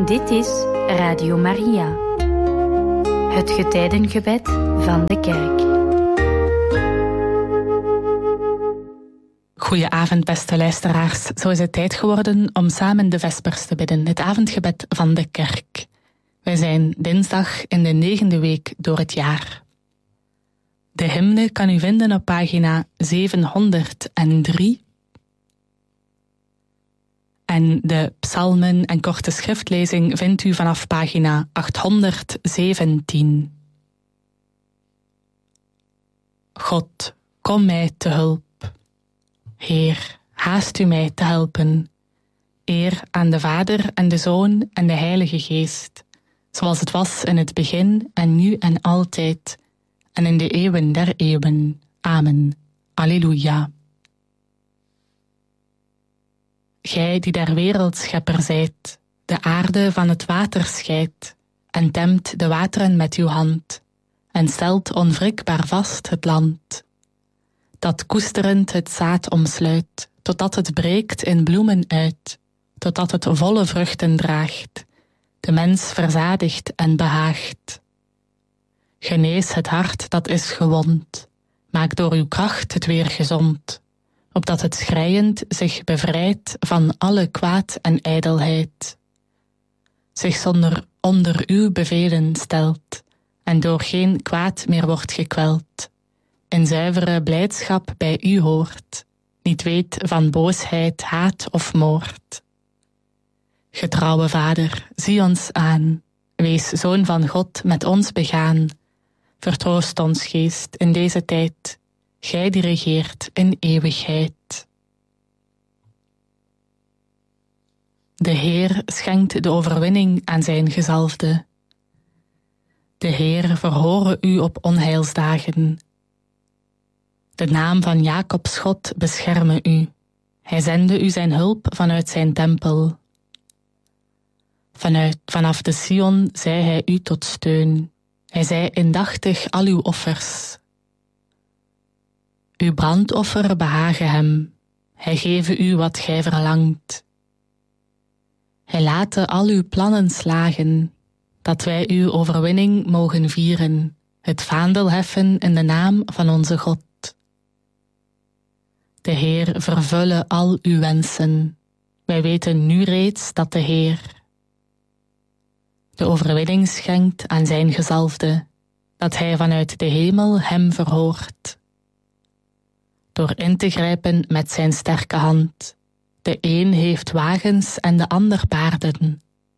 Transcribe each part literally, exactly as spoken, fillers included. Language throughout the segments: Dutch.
Dit is Radio Maria, het getijdengebed van de kerk. Goedenavond, beste luisteraars. Zo is het tijd geworden om samen de vespers te bidden, het avondgebed van de kerk. Wij zijn dinsdag in de negende week door het jaar. De hymne kan u vinden op pagina zevenhonderddrie. En de psalmen en korte schriftlezing vindt u vanaf pagina achthonderdzeventien. God, kom mij te hulp. Heer, haast u mij te helpen. Eer aan de Vader en de Zoon en de Heilige Geest, zoals het was in het begin en nu en altijd, en in de eeuwen der eeuwen. Amen. Alleluia. Gij die der wereld schepper zijt, de aarde van het water scheidt, en temt de wateren met uw hand, en stelt onwrikbaar vast het land, dat koesterend het zaad omsluit, totdat het breekt in bloemen uit, totdat het volle vruchten draagt, de mens verzadigt en behaagt. Genees het hart dat is gewond, maak door uw kracht het weer gezond, opdat het schreiend zich bevrijdt van alle kwaad en ijdelheid, zich zonder onder uw bevelen stelt, en door geen kwaad meer wordt gekweld, in zuivere blijdschap bij u hoort, niet weet van boosheid, haat of moord. Getrouwe Vader, zie ons aan, wees Zoon van God met ons begaan, vertroost ons geest in deze tijd, gij die regeert in eeuwigheid. De Heer schenkt de overwinning aan zijn gezalfde. De Heer verhore u op onheilsdagen. De naam van Jacobs God bescherme u. Hij zende u zijn hulp vanuit zijn tempel. Vanuit, vanaf de Sion zij hij u tot steun. Hij zij indachtig al uw offers. Uw brandoffer behage hem. Hij geve u wat gij verlangt. Hij late al uw plannen slagen, dat wij uw overwinning mogen vieren, het vaandel heffen in de naam van onze God. De Heer vervulle al uw wensen. Wij weten nu reeds dat de Heer de overwinning schenkt aan zijn gezalfde, dat hij vanuit de hemel hem verhoort. Door in te grijpen met zijn sterke hand. De een heeft wagens en de ander paarden.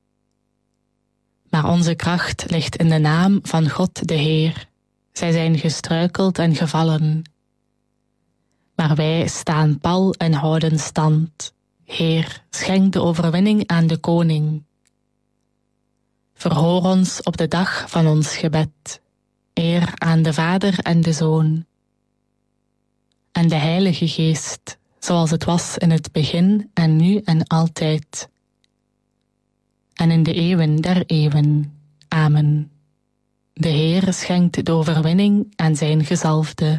Maar onze kracht ligt in de naam van God de Heer. Zij zijn gestruikeld en gevallen. Maar wij staan pal en houden stand. Heer, schenk de overwinning aan de koning. Verhoor ons op de dag van ons gebed. Eer aan de Vader en de Zoon en de Heilige Geest, zoals het was in het begin en nu en altijd, en in de eeuwen der eeuwen. Amen. De Heer schenkt de overwinning aan zijn gezalfde.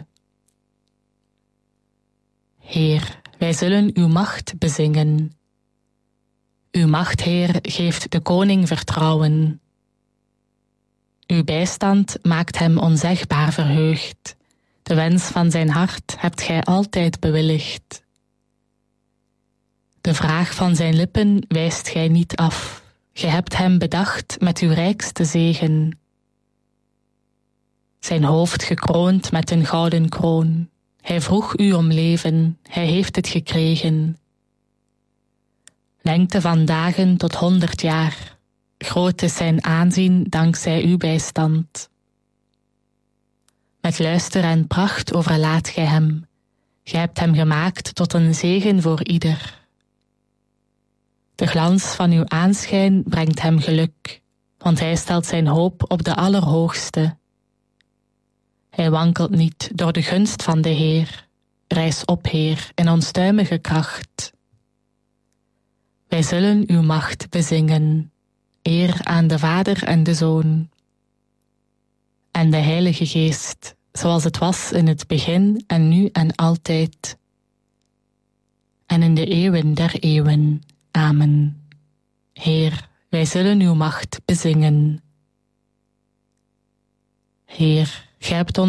Heer, wij zullen uw macht bezingen. Uw macht, Heer, geeft de koning vertrouwen. Uw bijstand maakt hem onzegbaar verheugd. De wens van zijn hart hebt gij altijd bewilligd. De vraag van zijn lippen wijst gij niet af. Gij hebt hem bedacht met uw rijkste zegen. Zijn hoofd gekroond met een gouden kroon. Hij vroeg u om leven, hij heeft het gekregen. Lengte van dagen tot honderd jaar. Groot is zijn aanzien dankzij uw bijstand. Met luister en pracht overlaat gij hem. Gij hebt hem gemaakt tot een zegen voor ieder. De glans van uw aanschijn brengt hem geluk, want hij stelt zijn hoop op de Allerhoogste. Hij wankelt niet door de gunst van de Heer. Rijs op, Heer, in onstuimige kracht. Wij zullen uw macht bezingen. Eer aan de Vader en de Zoon en de Heilige Geest, zoals het was in het begin en nu en altijd, en in de eeuwen der eeuwen. Amen. Heer, wij zullen uw macht bezingen. Heer, gij hebt ons